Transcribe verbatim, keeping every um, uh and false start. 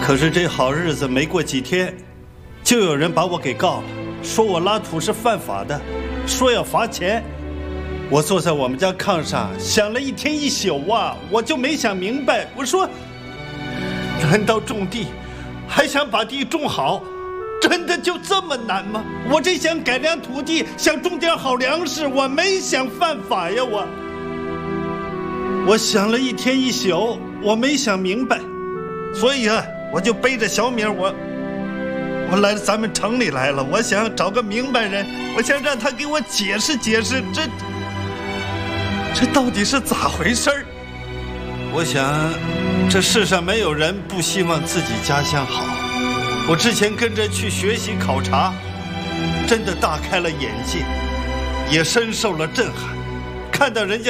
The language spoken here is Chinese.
可是这好日子没过几天，就有人把我给告了，说我拉土是犯法的，说要罚钱。我坐在我们家炕上想了一天一宿啊，我就没想明白。我说，难道种地还想把地种好，真的就这么难吗？我这想改良土地，想种点好粮食，我没想犯法呀。我我想了一天一宿，我没想明白，所以啊，我就背着小米，我我来咱们城里来了。我想找个明白人，我想让他给我解释解释，这这到底是咋回事儿？我想，这世上没有人不希望自己家乡好。我之前跟着去学习考察，真的大开了眼界，也深受了震撼，看到人家